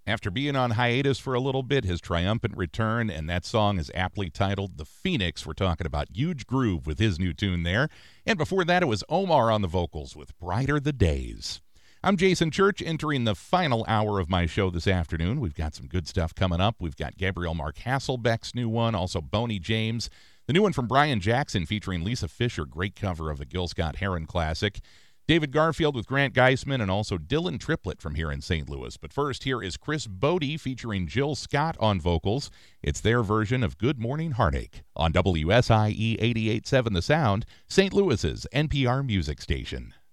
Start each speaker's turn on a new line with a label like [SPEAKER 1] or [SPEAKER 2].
[SPEAKER 1] After being on hiatus for a little bit, his triumphant return, and that song is aptly titled The Phoenix. We're talking about Huge Groove with his new tune there. And before that, it was Omar on the vocals with Brighter the Days. I'm Jason Church, entering the final hour of my show this afternoon. We've got some good stuff coming up. We've got Gabrielle Mark Hasselbeck's new one, also Boney James. The new one from Brian Jackson featuring Lisa Fisher, great cover of the Gil Scott-Heron classic. David Garfield with Grant Geisman, and also Dylan Triplett from here in St. Louis. But first, here is Chris Bodie featuring Jill Scott on vocals. It's their version of Good Morning Heartache on WSIE 88.7 The Sound, St. Louis's NPR music station.